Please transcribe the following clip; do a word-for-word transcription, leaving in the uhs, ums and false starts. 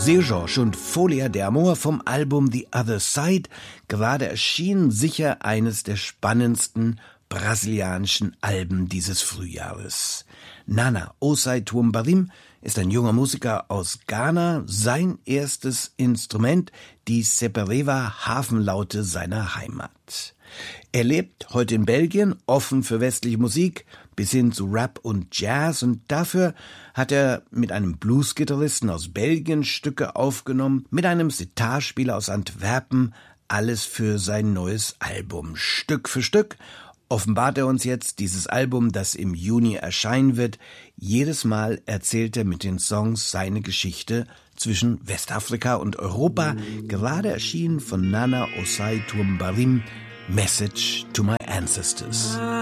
Sergeorge und Folia de Amor vom Album The Other Side, gerade erschienen, sicher eines der spannendsten brasilianischen Alben dieses Frühjahres. Nana Osei Tuambarim ist ein junger Musiker aus Ghana, sein erstes Instrument, die Seperewa Hafenlaute seiner Heimat. Er lebt heute in Belgien, offen für westliche Musik, bis hin zu Rap und Jazz, und dafür hat er mit einem Bluesgitarristen aus Belgien Stücke aufgenommen, mit einem Sitarspieler aus Antwerpen, alles für sein neues Album. Stück für Stück offenbart er uns jetzt dieses Album, das im Juni erscheinen wird. Jedes Mal erzählt er mit den Songs seine Geschichte zwischen Westafrika und Europa, gerade erschienen von Nana Osei Tuambarim, Message to My Ancestors.